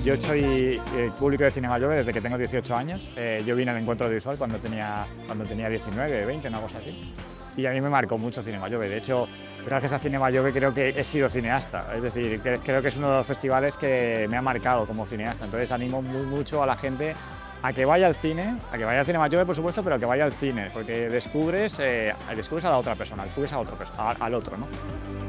Yo soy público de Cinema Jove desde que tengo 18 años. Yo vine al encuentro visual cuando tenía 19, 20, una cosa así. Y a mí me marcó mucho Cinema Jove. De hecho, gracias a Cinema Jove creo que he sido cineasta. Es decir, creo que es uno de los festivales que me ha marcado como cineasta. Entonces animo mucho a la gente a que vaya al cine, a que vaya al Cinema Jove, por supuesto, pero que vaya al cine, porque descubres a la otra persona, descubres al otro, ¿no?